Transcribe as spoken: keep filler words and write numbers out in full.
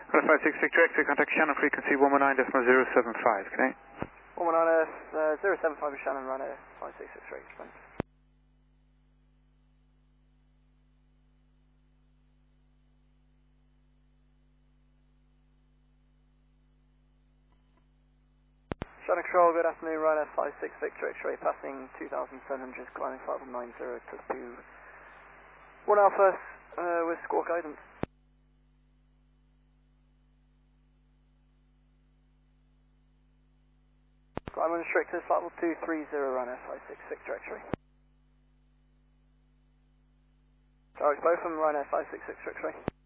five six Victor X-ray, contact Shannon frequency one one nine point zero seven five, okay? one one nine uh, zero seven five with Shannon, runner five six six three, thanks. Shannon Control, good afternoon, runner five six Victor X-ray, passing two thousand seven hundred, climbing five one nine zero to two one Alpha uh, with squawk guidance. Climb unrestricted, flight level two three zero, runner five six Victor X-ray. Direct both of them, runner five six Victor X-ray.